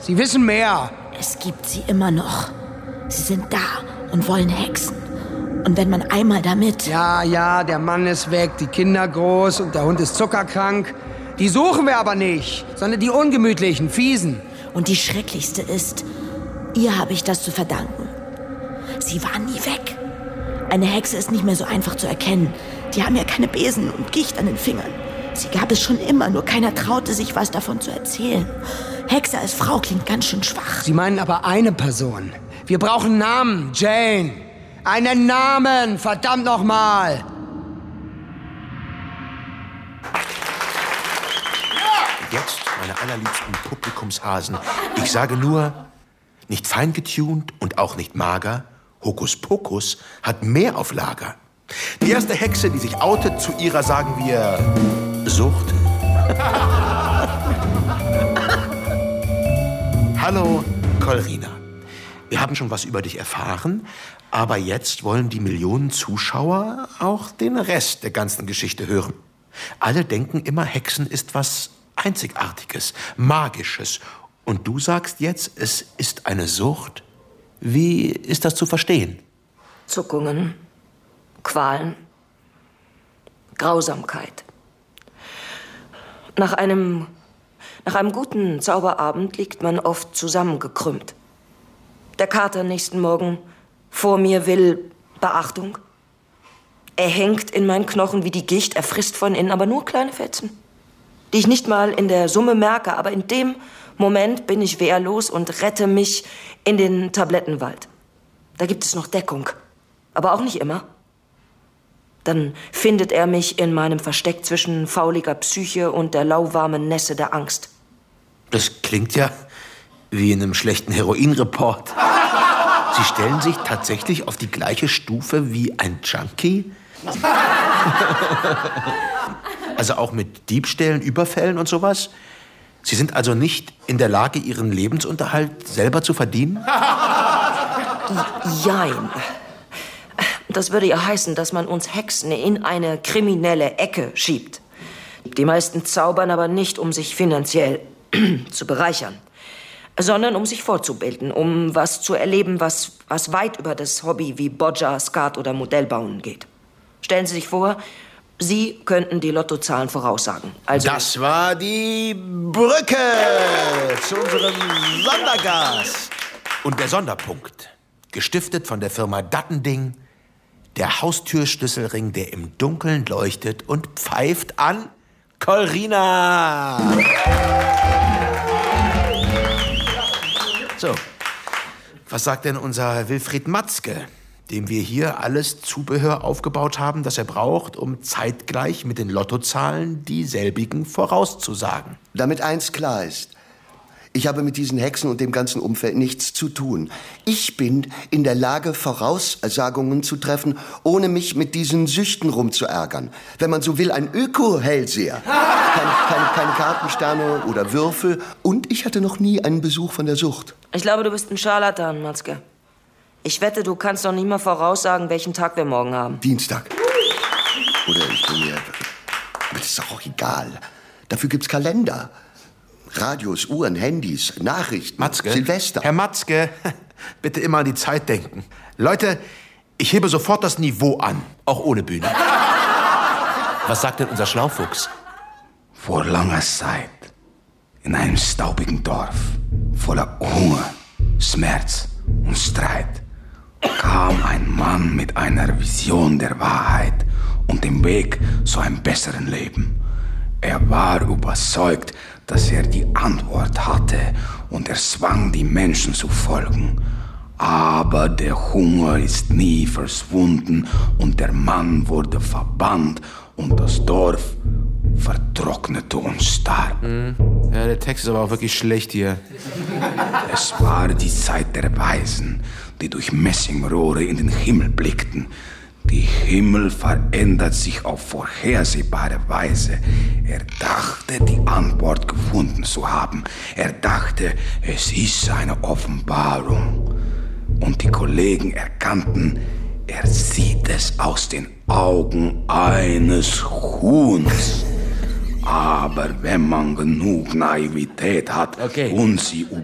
Sie wissen mehr. Es gibt sie immer noch. Sie sind da und wollen hexen. Und wenn man einmal damit... Ja, der Mann ist weg, die Kinder groß und der Hund ist zuckerkrank. Die suchen wir aber nicht, sondern die ungemütlichen, fiesen. Und die schrecklichste ist, ihr habe ich das zu verdanken. Sie war nie weg. Eine Hexe ist nicht mehr so einfach zu erkennen. Die haben ja keine Besen und Gicht an den Fingern. Sie gab es schon immer, nur keiner traute sich, was davon zu erzählen. Hexe als Frau klingt ganz schön schwach. Sie meinen aber eine Person. Wir brauchen Namen, Jane. Einen Namen, verdammt nochmal. Jetzt, meine allerliebsten Publikumshasen, ich sage nur, nicht fein getunt und auch nicht mager, Hokuspokus hat mehr auf Lager. Die erste Hexe, die sich outet zu ihrer, sagen wir, Sucht. Hallo, Colrina. Wir haben schon was über dich erfahren, aber jetzt wollen die Millionen Zuschauer auch den Rest der ganzen Geschichte hören. Alle denken immer, Hexen ist was Einzigartiges, Magisches. Und du sagst jetzt, es ist eine Sucht? Wie ist das zu verstehen? Zuckungen, Qualen, Grausamkeit. Nach einem guten Zauberabend liegt man oft zusammengekrümmt. Der Kater nächsten Morgen vor mir will Beachtung. Er hängt in meinen Knochen wie die Gicht, er frisst von innen, aber nur kleine Fetzen, die ich nicht mal in der Summe merke. Aber in dem Moment bin ich wehrlos und rette mich in den Tablettenwald. Da gibt es noch Deckung, aber auch nicht immer. Dann findet er mich in meinem Versteck zwischen fauliger Psyche und der lauwarmen Nässe der Angst. Das klingt ja wie in einem schlechten Heroinreport. Sie stellen sich tatsächlich auf die gleiche Stufe wie ein Junkie? Also auch mit Diebstählen, Überfällen und sowas? Sie sind also nicht in der Lage, Ihren Lebensunterhalt selber zu verdienen? Jein. Das würde ja heißen, dass man uns Hexen in eine kriminelle Ecke schiebt. Die meisten zaubern aber nicht, um sich finanziell zu bereichern, sondern um sich fortzubilden, um was zu erleben, was weit über das Hobby wie Boccia, Skat oder Modellbauen geht. Stellen Sie sich vor, Sie könnten die Lottozahlen voraussagen. Also das war die Brücke zu unserem Sondergast. Und der Sonderpunkt, gestiftet von der Firma Dattending, der Haustürschlüsselring, der im Dunkeln leuchtet und pfeift an Colrina. So, was sagt denn unser Wilfried Matzke, dem wir hier alles Zubehör aufgebaut haben, das er braucht, um zeitgleich mit den Lottozahlen dieselbigen vorauszusagen? Damit eins klar ist: Ich habe mit diesen Hexen und dem ganzen Umfeld nichts zu tun. Ich bin in der Lage, Voraussagungen zu treffen, ohne mich mit diesen Süchten rumzuärgern. Wenn man so will, ein Öko-Hellseher. Keine Kartensterne oder Würfel. Und ich hatte noch nie einen Besuch von der Sucht. ich glaube, du bist ein Scharlatan, Matzke. Ich wette, du kannst doch nicht mal voraussagen, welchen Tag wir morgen haben. Dienstag. Oder ich bin mir... Aber das ist doch auch egal. Dafür gibt's Kalender. Radios, Uhren, Handys, Nachrichten, Matzke? Silvester. Herr Matzke, bitte immer an die Zeit denken. Leute, ich hebe sofort das Niveau an, auch ohne Bühne. Was sagt denn unser Schlaufuchs? Vor langer Zeit, in einem staubigen Dorf, voller Hunger, Schmerz und Streit, kam ein Mann mit einer Vision der Wahrheit und dem Weg zu einem besseren Leben. Er war überzeugt, dass er die Antwort hatte, und er zwang die Menschen zu folgen. Aber der Hunger ist nie verschwunden und der Mann wurde verbannt und das Dorf vertrocknete und starb. Ja, der Text ist aber auch wirklich schlecht hier. Es war die Zeit der Weisen, die durch Messingrohre in den Himmel blickten. Die Himmel verändert sich auf vorhersehbare Weise. Er dachte, die Antwort gefunden zu haben. Er dachte, es ist eine Offenbarung. Und die Kollegen erkannten, er sieht es aus den Augen eines Huhns. Aber wenn man genug Naivität hat und sie